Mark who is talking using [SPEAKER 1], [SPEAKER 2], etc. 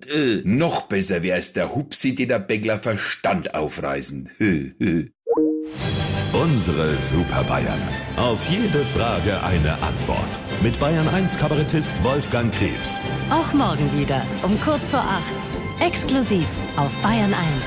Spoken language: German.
[SPEAKER 1] Und noch besser wär's der Hupsi, den der Bäckler Verstand aufreißen.
[SPEAKER 2] Unsere Super Bayern. Auf jede Frage eine Antwort. Mit Bayern 1 Kabarettist Wolfgang Krebs.
[SPEAKER 3] Auch morgen wieder um kurz vor 8. Exklusiv auf Bayern 1.